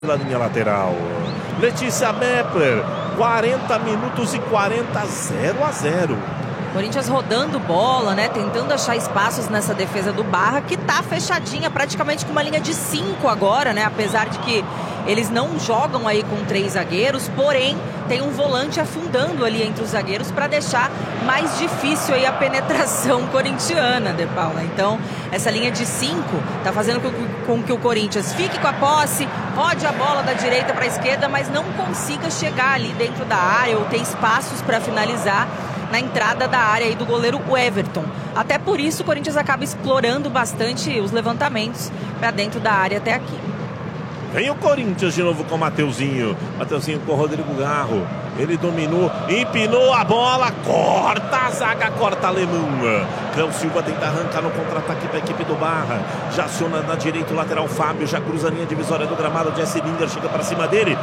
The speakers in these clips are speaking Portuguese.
na linha lateral. Letícia Mepler, 40 minutos e 40, 0-0. Corinthians rodando bola, né? Tentando achar espaços nessa defesa do Barra, que tá fechadinha, praticamente com uma linha de 5 agora, né? Apesar de que eles não jogam aí com 3 zagueiros, porém tem um volante afundando ali entre os zagueiros para deixar mais difícil aí a penetração corintiana, De Paula. Então, essa linha de 5 tá fazendo com que o Corinthians fique com a posse, rode a bola da direita para a esquerda, mas não consiga chegar ali dentro da área ou ter espaços para finalizar na entrada da área aí do goleiro Everton. Até por isso o Corinthians acaba explorando bastante os levantamentos para dentro da área até aqui. Vem o Corinthians de novo com o Mateuzinho. Mateuzinho com o Rodrigo Garro. Ele dominou, empinou a bola, corta a zaga, corta a Alemão. Cléo Silva tenta arrancar no contra-ataque para a equipe do Barra. Já aciona na direita o lateral Fábio, já cruza a linha divisória do gramado. Jesse Lingard chega para cima dele.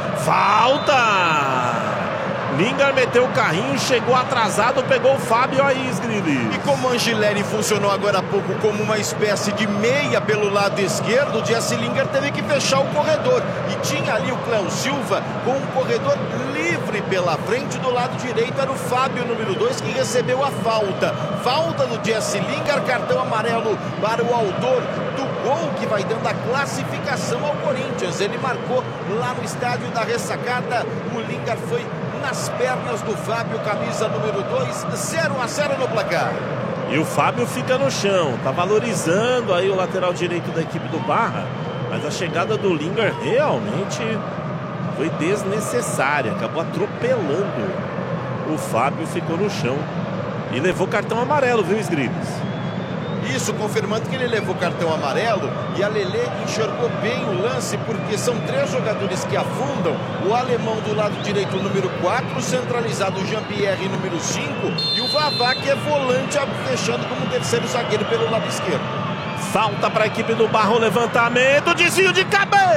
Falta! Lingard meteu o carrinho, chegou atrasado, pegou o Fábio aí, Sgrilli. E como o Angileri funcionou agora há pouco como uma espécie de meia pelo lado esquerdo, o Jesse Lingard teve que fechar o corredor. E tinha ali o Cléo Silva com um corredor livre pela frente. Do lado direito era o Fábio, número 2, que recebeu a falta. Falta do Jesse Lingard, cartão amarelo para o autor do gol, que vai dando a classificação ao Corinthians. Ele marcou lá no estádio da Ressacada. O Lingard foi nas pernas do Fábio, camisa número 2, 0-0 no placar. E o Fábio fica no chão, tá valorizando aí o lateral direito da equipe do Barra, mas a chegada do Lingard realmente foi desnecessária, acabou atropelando. O Fábio ficou no chão e levou cartão amarelo, viu, Sgrillis? Isso, confirmando que ele levou cartão amarelo, e a Lelê enxergou bem o lance, porque são 3 jogadores que afundam. O alemão do lado direito, número 4, centralizado o Jean-Pierre, número 5, e o Vavá, que é volante, fechando como terceiro zagueiro pelo lado esquerdo. Falta para a equipe do Barra, o levantamento, desvio de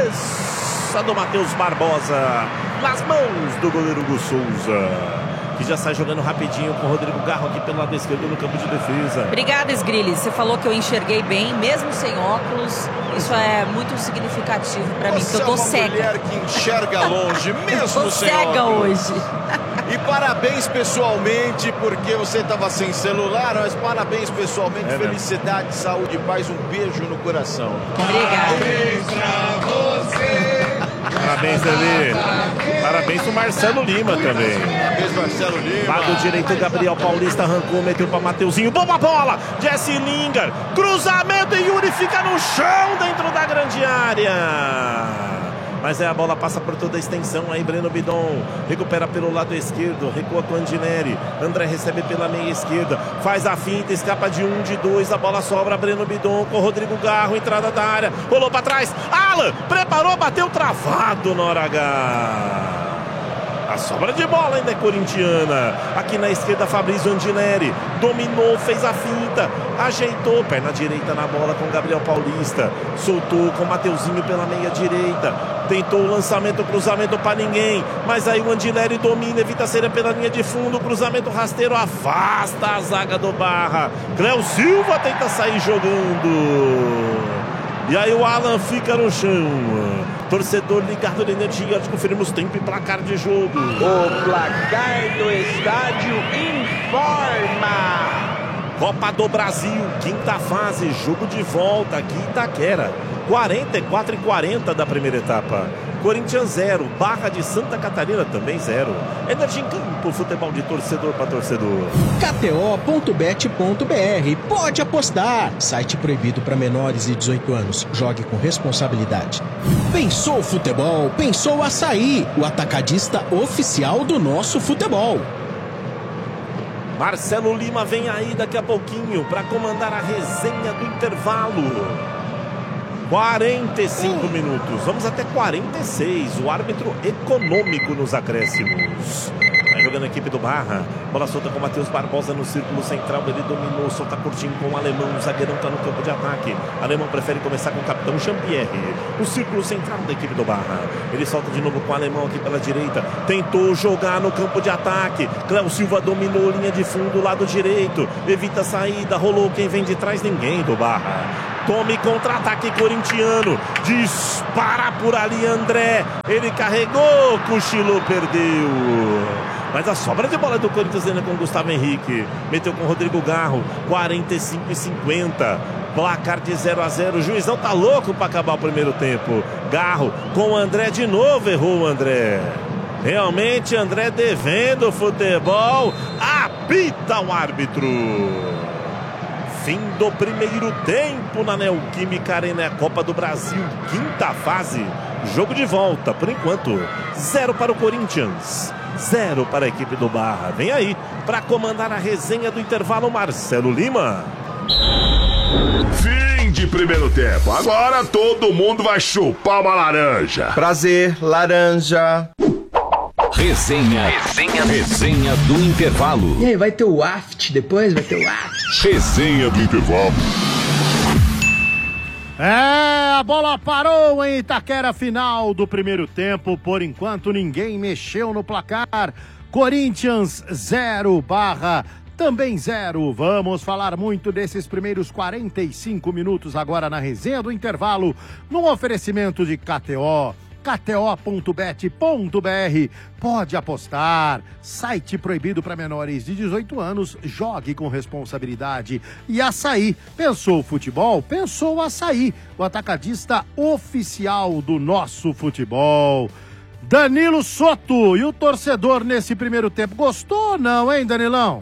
cabeça do Matheus Barbosa, nas mãos do goleiro Hugo Souza, que já sai jogando rapidinho com o Rodrigo Garro aqui pelo lado esquerdo no campo de defesa. Obrigada, Sgrilli. Você falou que eu enxerguei bem, mesmo sem óculos. Isso é muito significativo para mim, porque eu tô cega. Você é uma mulher que enxerga longe, mesmo sem cega óculos. hoje. E parabéns pessoalmente, porque você estava sem celular, mas parabéns pessoalmente, felicidade, saúde e paz, um beijo no coração. Obrigada. Parabéns pra você. Parabéns, Lelê. Parabéns pro Marcelo Lima também. Parabéns, Marcelo Lima. Lado direito, Gabriel Paulista arrancou, meteu pra Mateuzinho. Boa bola! Jesse Lingard, cruzamento e Yuri fica no chão dentro da grande área. Mas a bola passa por toda a extensão. Aí Breno Bidon recupera pelo lado esquerdo, recua com Andinelli. André recebe pela meia esquerda, faz a finta, escapa de 1, de 2. A bola sobra, Breno Bidon com Rodrigo Garro, entrada da área, rolou para trás. Alan preparou, bateu travado na hora H. A sobra de bola ainda é corintiana. Aqui na esquerda, Fabrício Andinelli dominou, fez a finta, ajeitou, perna direita na bola com Gabriel Paulista, soltou com Mateuzinho pela meia direita, tentou o lançamento, o cruzamento para ninguém, mas aí o Andinelli domina, evita a saída pela linha de fundo, cruzamento rasteiro, afasta a zaga do Barra. Cléo Silva tenta sair jogando, e aí o Alan fica no chão. Torcedor ligado na energia, conferimos tempo e placar de jogo. O placar do estádio informa. Copa do Brasil, quinta fase, jogo de volta aqui em Itaquera. 44-40 da primeira etapa. Corinthians 0, Barra de Santa Catarina também 0. Energia em campo, futebol de torcedor para torcedor. KTO.bet.br, pode apostar. Site proibido para menores de 18 anos. Jogue com responsabilidade. Pensou futebol? Pensou Açaí, o atacadista oficial do nosso futebol. Marcelo Lima vem aí daqui a pouquinho para comandar a resenha do intervalo. 45 minutos, vamos até 46, o árbitro econômico nos acréscimos. Vai jogando a equipe do Barra, bola solta com o Matheus Barbosa no círculo central, ele dominou, solta curtinho com o Alemão, o zagueirão está no campo de ataque. O Alemão prefere começar com o capitão Jean-Pierre, no círculo central da equipe do Barra. Ele solta de novo com o Alemão aqui pela direita, tentou jogar no campo de ataque. Cléo Silva dominou linha de fundo, lado direito, evita a saída, rolou, quem vem de trás, ninguém do Barra. Tome contra-ataque corintiano. Dispara por ali André. Ele carregou, cochilou, perdeu. Mas a sobra de bola do Corinthians ainda com Gustavo Henrique. Meteu com Rodrigo Garro. 45-50. Placar de 0-0. O juizão tá louco para acabar o primeiro tempo. Garro com o André de novo. Errou o André. Realmente André devendo o futebol. Apita o árbitro. Fim do primeiro tempo na Neoquímica Arena, Copa do Brasil, quinta fase. Jogo de volta, por enquanto, 0 para o Corinthians, 0 para a equipe do Barra. Vem aí, para comandar a resenha do intervalo, Marcelo Lima. Fim de primeiro tempo. Agora todo mundo vai chupar uma laranja. Prazer, laranja. Resenha do intervalo. E aí, vai ter o aft depois? Vai ter o aft. Resenha do intervalo. A bola parou em Itaquera, final do primeiro tempo. Por enquanto, ninguém mexeu no placar. Corinthians 0, Barra também 0. Vamos falar muito desses primeiros 45 minutos agora na resenha do intervalo, no oferecimento de KTO. KTO.bet.br. Pode apostar. Site proibido para menores de 18 anos. Jogue com responsabilidade. E Açaí. Pensou futebol? Pensou Açaí. O atacadista oficial do nosso futebol. Danilo Soto. E o torcedor nesse primeiro tempo? Gostou ou não, hein, Danilão?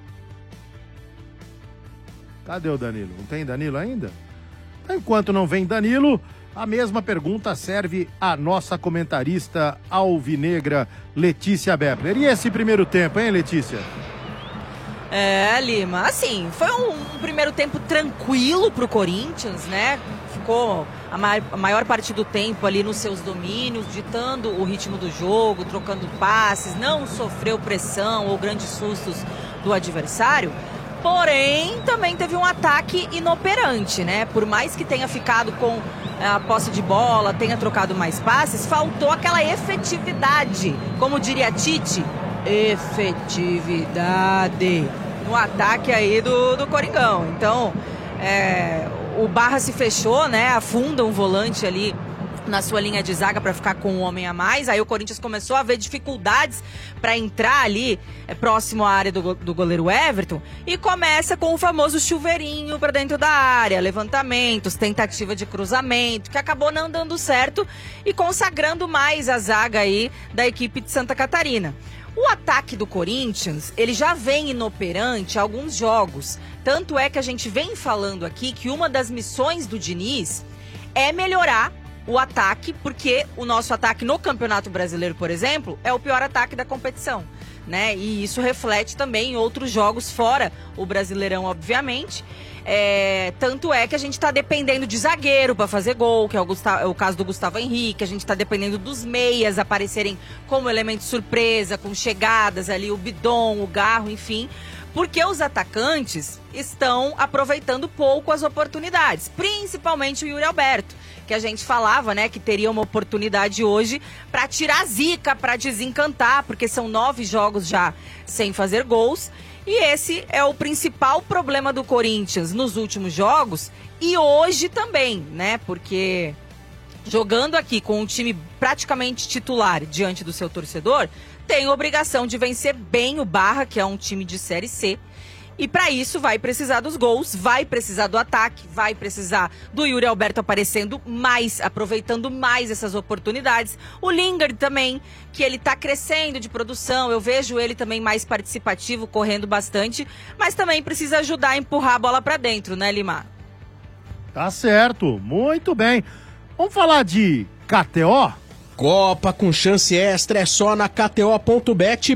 Cadê o Danilo? Não tem Danilo ainda? Enquanto não vem Danilo, a mesma pergunta serve à nossa comentarista alvinegra, Letícia Bepler. E esse primeiro tempo, hein, Letícia? Lima, assim, foi um primeiro tempo tranquilo pro Corinthians, né? Ficou a maior parte do tempo ali nos seus domínios, ditando o ritmo do jogo, trocando passes, não sofreu pressão ou grandes sustos do adversário. Porém, também teve um ataque inoperante, né? Por mais que tenha ficado com a posse de bola, tenha trocado mais passes, faltou aquela efetividade. Como diria Tite, efetividade no ataque aí do Coringão. Então, o Barra se fechou, né? Afunda um volante ali na sua linha de zaga para ficar com um homem a mais. Aí o Corinthians começou a ver dificuldades para entrar ali próximo à área do goleiro Everton, e começa com o famoso chuveirinho para dentro da área, levantamentos, tentativa de cruzamento, que acabou não dando certo e consagrando mais a zaga aí da equipe de Santa Catarina. O ataque do Corinthians, ele já vem inoperante há alguns jogos. Tanto é que a gente vem falando aqui que uma das missões do Diniz é melhorar o ataque, porque o nosso ataque no Campeonato Brasileiro, por exemplo, é o pior ataque da competição, né? E isso reflete também em outros jogos fora o Brasileirão, obviamente. Tanto é que a gente está dependendo de zagueiro para fazer gol, que é o caso do Gustavo Henrique. A gente está dependendo dos meias aparecerem como elemento surpresa, com chegadas ali, o Bidon, o Garro, enfim, porque os atacantes estão aproveitando pouco as oportunidades, principalmente o Yuri Alberto, que a gente falava, né, que teria uma oportunidade hoje para tirar a zica, para desencantar, porque são 9 jogos já sem fazer gols. E esse é o principal problema do Corinthians nos últimos jogos e hoje também, né? Porque jogando aqui com um time praticamente titular diante do seu torcedor, tem a obrigação de vencer bem o Barra, que é um time de Série C. E para isso vai precisar dos gols, vai precisar do ataque, vai precisar do Yuri Alberto aparecendo mais, aproveitando mais essas oportunidades. O Lingard também, que ele tá crescendo de produção, eu vejo ele também mais participativo, correndo bastante, mas também precisa ajudar a empurrar a bola para dentro, né, Lima? Tá certo, muito bem. Vamos falar de KTO? Copa com chance extra é só na KTO.bet.br.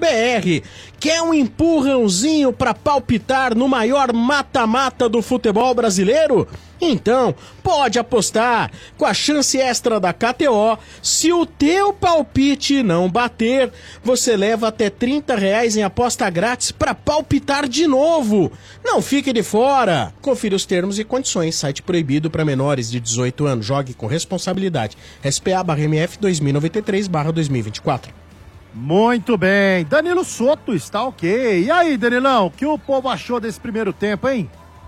Quer um empurrãozinho para palpitar no maior mata-mata do futebol brasileiro? Então, pode apostar. Com a chance extra da KTO, se o teu palpite não bater, você leva até R$30 em aposta grátis para palpitar de novo. Não fique de fora. Confira os termos e condições. Site proibido para menores de 18 anos. Jogue com responsabilidade. SPA/MF 2093/2024. Muito bem. Danilo Soto está ok. E aí, Danilão, o que o povo achou desse primeiro tempo, hein?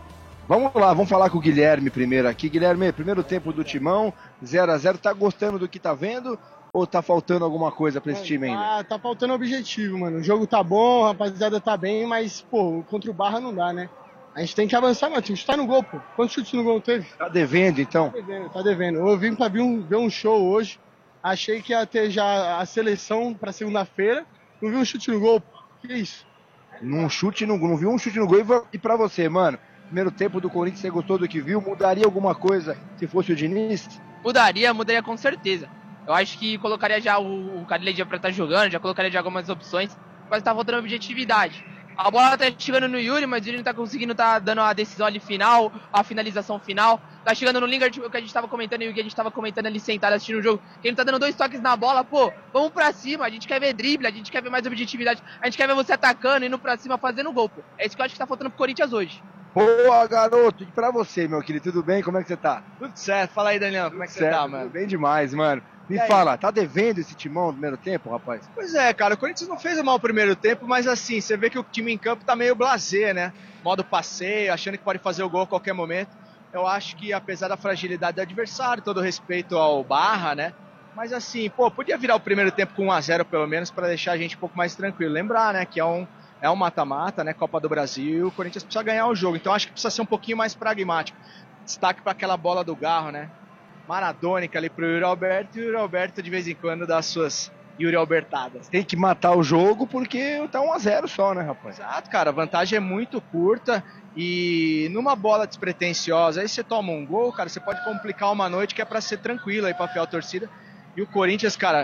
Vamos lá, vamos falar com o Guilherme primeiro aqui. Guilherme, primeiro tempo do Timão, 0-0. Tá gostando do que tá vendo ou tá faltando alguma coisa pra esse time ainda? Tá faltando objetivo, mano. O jogo tá bom, a rapaziada tá bem, mas, pô, contra o Barra não dá, né? A gente tem que avançar, mano. Tem que chutar no gol, pô. Quantos chutes no gol teve? Tá devendo, então? Tá devendo. Eu vim pra ver um show hoje. Achei que ia ter já a seleção pra segunda-feira. Não vi um chute no gol, pô. Que isso? Não viu um chute no gol. E pra você, mano? Primeiro tempo do Corinthians, você gostou do que viu? Mudaria alguma coisa se fosse o Diniz? Mudaria com certeza. Eu acho que colocaria já o Carilli pra estar jogando, já colocaria já algumas opções, mas tá faltando objetividade. A bola tá chegando no Yuri, mas o Yuri não tá conseguindo dando a decisão ali final, a finalização final. Tá chegando no Lingard, o que a gente tava comentando e o que a gente tava comentando ali sentado assistindo o jogo. Que ele tá dando 2 toques na bola, pô, vamos pra cima, a gente quer ver drible, a gente quer ver mais objetividade, a gente quer ver você atacando, indo pra cima, fazendo gol, pô. É isso que eu acho que tá faltando pro Corinthians hoje. Boa, garoto! E pra você, meu querido, tudo bem? Como é que você tá? Tudo certo. Fala aí, Daniel, como é que você tá, mano? Tudo bem demais, mano. Me fala, tá devendo esse timão no primeiro tempo, rapaz? Pois é, cara, o Corinthians não fez um mau primeiro tempo, mas assim, você vê que o time em campo tá meio blasé, né? Modo passeio, achando que pode fazer o gol a qualquer momento. Eu acho que, apesar da fragilidade do adversário, todo respeito ao Barra, né? Mas assim, pô, podia virar o primeiro tempo com 1-0 pelo menos, pra deixar a gente um pouco mais tranquilo. Lembrar, né, que é um mata-mata, né? Copa do Brasil, o Corinthians precisa ganhar o jogo. Então acho que precisa ser um pouquinho mais pragmático. Destaque para aquela bola do Garro, né? Maradônica ali pro Yuri Alberto, e o Yuri Alberto de vez em quando dá as suas Yuri Albertadas. Tem que matar o jogo porque tá 1-0 só, né, rapaz? Exato, cara. A vantagem é muito curta e numa bola despretensiosa, aí você toma um gol, cara, você pode complicar uma noite que é para ser tranquila aí pra fiel torcida. E o Corinthians, cara,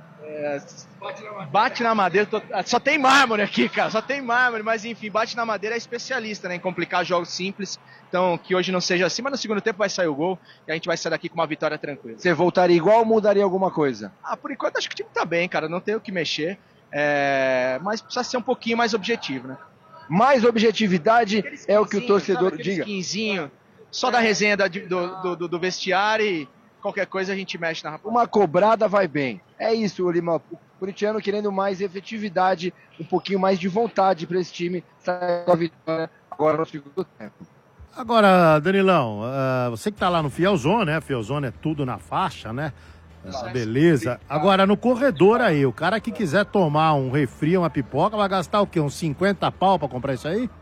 bate na madeira, só tem mármore aqui, cara, só tem mármore, mas enfim, bate na madeira é especialista, né, em complicar jogos simples, então que hoje não seja assim, mas no segundo tempo vai sair o gol e a gente vai sair daqui com uma vitória tranquila. Você voltaria igual ou mudaria alguma coisa? Por enquanto acho que o time tá bem, cara, não tem o que mexer, mas precisa ser um pouquinho mais objetivo, né. Mais objetividade é o que o torcedor diga. Só da resenha do vestiário e qualquer coisa a gente mexe na rapaziada. Uma cobrada vai bem. É isso, Lima. O corintiano querendo mais efetividade, um pouquinho mais de vontade para esse time sair com a vitória agora no segundo tempo. Agora, Danilão, você que tá lá no Fielzone, né? Fielzone é tudo na faixa, né? Beleza. Agora, no corredor aí, o cara que quiser tomar um refri, uma pipoca, vai gastar o quê? Uns 50 pau pra comprar isso aí?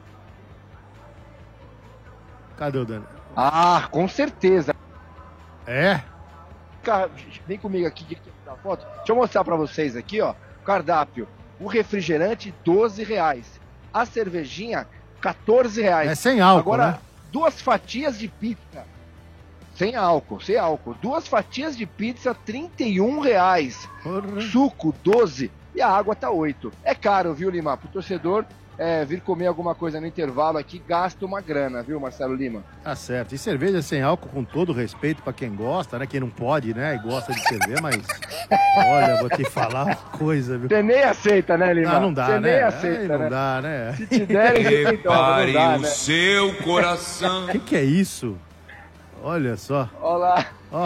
Cadê o Danilo? Com certeza. É? Vem comigo aqui da foto. Deixa eu mostrar pra vocês aqui, ó. Cardápio. O refrigerante, R$12. A cervejinha, R$14. É sem álcool, agora, né? 2 fatias de pizza. Sem álcool. 2 fatias de pizza, R$31. Suco, 12. E a água tá 8. É caro, viu, Lima? Pro torcedor vir comer alguma coisa no intervalo aqui, gasta uma grana, viu, Marcelo Lima? Tá certo. E cerveja sem álcool, com todo respeito pra quem gosta, né? Quem não pode, né? E gosta de cerveja, mas... Olha, vou te falar uma coisa, viu? Você nem aceita, né, Lima? Não dá, Você né? nem aceita, não dá, né? Se te derem, Repare não dá, o né? seu coração. O que é isso? Olha só. Olha lá. Ó.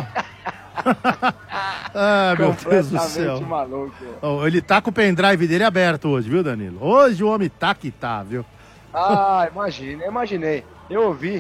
Meu Deus do céu. Maluco. Ele tá com o pendrive dele aberto hoje, viu, Danilo? Hoje o homem tá que tá, viu? Imaginei. Eu ouvi.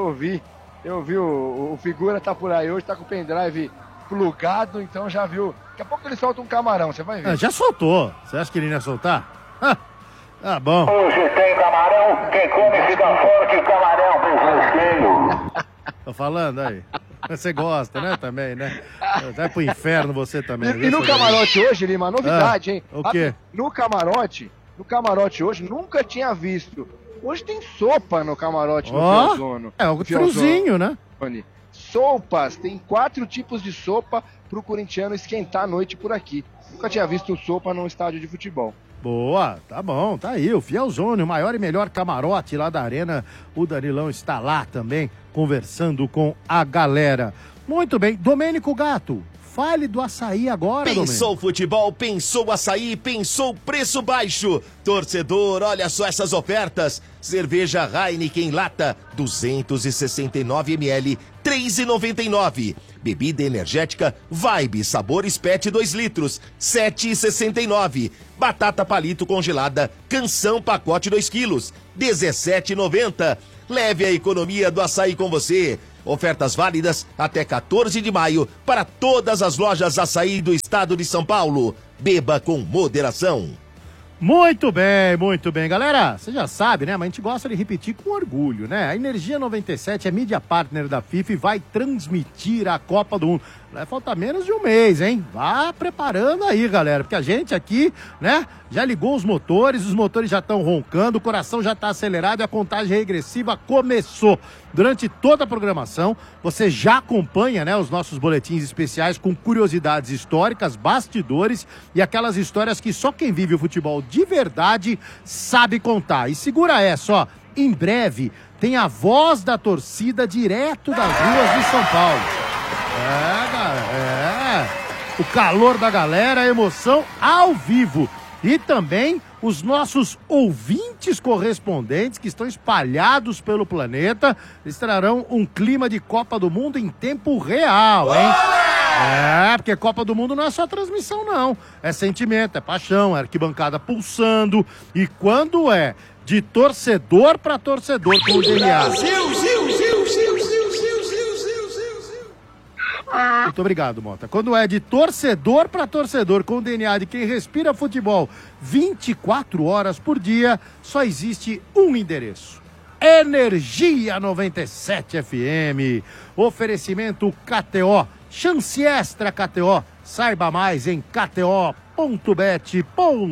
O figura tá por aí hoje, tá com o pendrive plugado, então já viu. Daqui a pouco ele solta um camarão, você vai ver. Já soltou. Você acha que ele não ia soltar? Ah, bom. Hoje tem camarão, quem come fica forte, camarão, beijo. Tô falando aí. Você gosta, né, também, né? Vai pro inferno você também. E no camarote hoje, Lima, novidade, hein? O quê? No camarote hoje, nunca tinha visto. Hoje tem sopa no camarote no Fielzone. É, o friozinho, né? Sopas, tem 4 tipos de sopa pro corintiano esquentar a noite por aqui. Nunca tinha visto sopa num estádio de futebol. Boa, tá bom, tá aí, o Fielzone, o maior e melhor camarote lá da arena, o Danilão está lá também, conversando com a galera. Muito bem, Domênico Gato, fale do açaí agora, Domênico. Pensou futebol, pensou açaí, pensou preço baixo. Torcedor, olha só essas ofertas. Cerveja Heineken lata, 269 ml, R$ 3,99. Bebida energética Vibe Sabores Pet 2 litros, R$ 7,69. Batata palito congelada Canção pacote 2 quilos, R$ 17,90. Leve a economia do açaí com você. Ofertas válidas até 14 de maio para todas as lojas Açaí do estado de São Paulo. Beba com moderação. Muito bem, galera. Você já sabe, né? Mas a gente gosta de repetir com orgulho, né? A Energia 97 é mídia partner da FIFA e vai transmitir a Copa do Mundo. Vai faltar menos de um mês, hein? Vá preparando aí, galera, porque a gente aqui, né, já ligou os motores já estão roncando, o coração já está acelerado e a contagem regressiva começou. Durante toda a programação, você já acompanha, né, os nossos boletins especiais com curiosidades históricas, bastidores e aquelas histórias que só quem vive o futebol de verdade sabe contar. E segura essa, ó, em breve tem a voz da torcida direto das ruas de São Paulo. O calor da galera, a emoção ao vivo. E também os nossos ouvintes correspondentes que estão espalhados pelo planeta, eles trarão um clima de Copa do Mundo em tempo real, hein? Porque Copa do Mundo não é só transmissão, não. É sentimento, é paixão, é arquibancada pulsando. E quando é de torcedor para torcedor com o DNA. Muito obrigado, Mota. Quando é de torcedor para torcedor com o DNA de quem respira futebol 24 horas por dia, só existe um endereço. Energia 97 FM. Oferecimento KTO. Chance extra KTO. Saiba mais em kto.bet.br.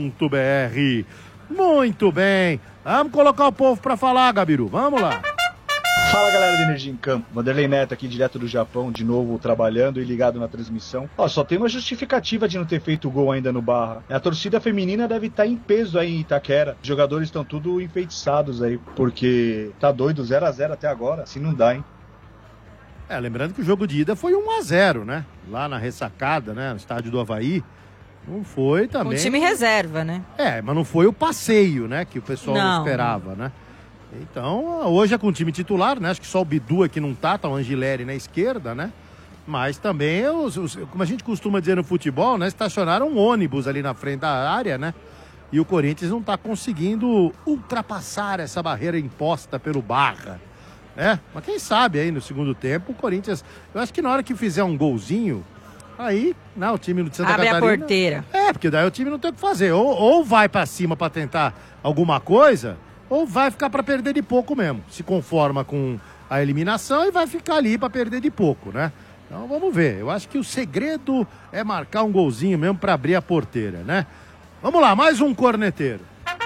Muito bem. Vamos colocar o povo para falar, Gabiru. Vamos lá. Fala, galera do Energia em Campo, Vanderlei Neto aqui direto do Japão, de novo trabalhando e ligado na transmissão. Só tem uma justificativa de não ter feito gol ainda no Barra. A torcida feminina deve estar em peso aí em Itaquera. Os jogadores estão tudo enfeitiçados aí, porque tá doido, 0-0 até agora, assim não dá, hein? Lembrando que o jogo de ida foi 1-0, né? Lá na ressacada, né? No estádio do Avaí. Não foi também... Com time reserva, né? Mas não foi o passeio, né? Que o pessoal esperava, né? Então, hoje é com o time titular, né? Acho que só o Bidu aqui não tá o Angileri na esquerda, né? Mas também, como a gente costuma dizer no futebol, né? Estacionaram um ônibus ali na frente da área, né? E o Corinthians não tá conseguindo ultrapassar essa barreira imposta pelo Barra, né? Mas quem sabe aí no segundo tempo o Corinthians... Eu acho que na hora que fizer um golzinho, aí, né, o time do Santa Catarina... Abre a porteira. Porque daí o time não tem o que fazer. Ou vai pra cima pra tentar alguma coisa... ou vai ficar para perder de pouco mesmo. Se conforma com a eliminação e vai ficar ali para perder de pouco, né? Então vamos ver. Eu acho que o segredo é marcar um golzinho mesmo para abrir a porteira, né? Vamos lá, mais um corneteiro.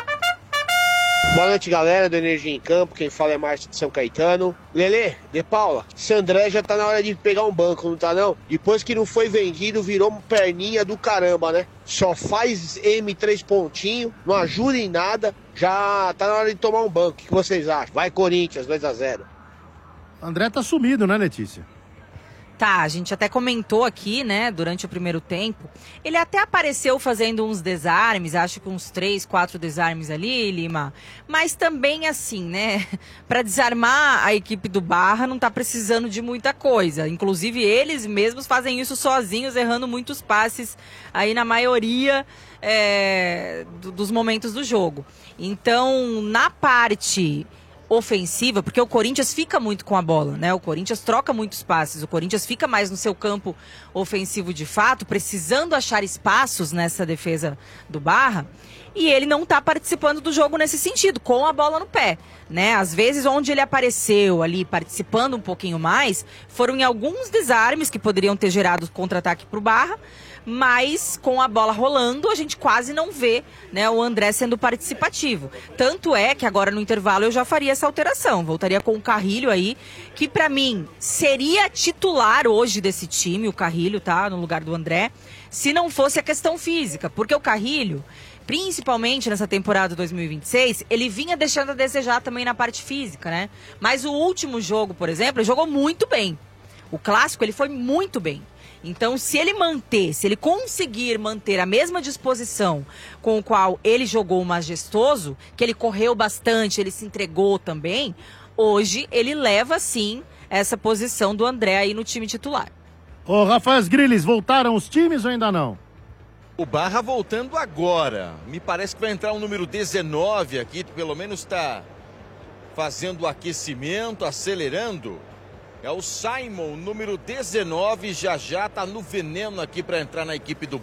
Boa noite, galera do Energia em Campo. Quem fala é Márcio de São Caetano. Lelê, De Paula, esse André já tá na hora de pegar um banco, não tá não? Depois que não foi vendido, virou perninha do caramba, né? Só faz M3 pontinhos, não ajuda em nada. Já tá na hora de tomar um banco. O que vocês acham? Vai Corinthians, 2-0. André tá sumido, né, Letícia? Tá, a gente até comentou aqui, né, durante o primeiro tempo. Ele até apareceu fazendo uns desarmes, acho que uns 3, 4 desarmes ali, Lima. Mas também assim, né, para desarmar a equipe do Barra não tá precisando de muita coisa. Inclusive eles mesmos fazem isso sozinhos, errando muitos passes aí na maioria dos momentos do jogo. Então, na parte ofensiva, porque o Corinthians fica muito com a bola, né? O Corinthians troca muitos passes, o Corinthians fica mais no seu campo ofensivo de fato, precisando achar espaços nessa defesa do Barra, e ele não tá participando do jogo nesse sentido, com a bola no pé, né? Às vezes onde ele apareceu ali, participando um pouquinho mais, foram em alguns desarmes que poderiam ter gerado contra-ataque pro Barra, mas com a bola rolando, a gente quase não vê, né, o André sendo participativo. Tanto é que agora no intervalo eu já faria essa alteração. Voltaria com o Carrilho aí, que pra mim seria titular hoje desse time, o Carrilho, tá? No lugar do André, se não fosse a questão física. Porque o Carrilho, principalmente nessa temporada 2026, ele vinha deixando a desejar também na parte física, né? Mas o último jogo, por exemplo, ele jogou muito bem. O clássico, ele foi muito bem. Então, se ele conseguir manter a mesma disposição com o qual ele jogou o majestoso, que ele correu bastante, ele se entregou também, hoje ele leva, sim, essa posição do André aí no time titular. Ô, Rafael Griles, voltaram os times ou ainda não? O Barra voltando agora. Me parece que vai entrar um número 19 aqui, pelo menos tá fazendo o aquecimento, acelerando. É o Simon, número 19, já tá no veneno aqui para entrar na equipe do